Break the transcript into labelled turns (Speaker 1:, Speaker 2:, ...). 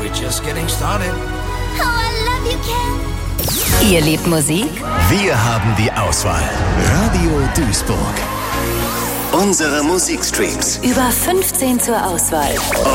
Speaker 1: we're just getting started.
Speaker 2: Oh, I love you, Ken.
Speaker 3: Ihr liebt Musik?
Speaker 4: Wir haben die Auswahl. Radio Duisburg. Unsere Musikstreams.
Speaker 3: Über 15 zur Auswahl.